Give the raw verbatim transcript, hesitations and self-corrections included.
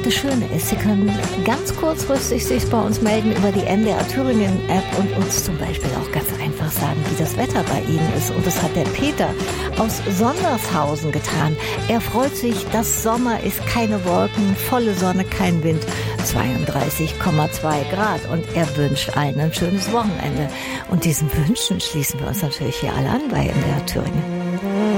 das Schöne ist, Sie können ganz kurzfristig sich bei uns melden über die N D R Thüringen App und uns zum Beispiel auch ganz einfach sagen, wie das Wetter bei Ihnen ist. Und das hat der Peter aus Sondershausen getan. Er freut sich, dass Sommer ist, keine Wolken, volle Sonne, kein Wind, zweiunddreißig Komma zwei Grad. Und er wünscht allen ein schönes Wochenende. Und diesen Wünschen schließen wir uns natürlich hier alle an bei N D R Thüringen.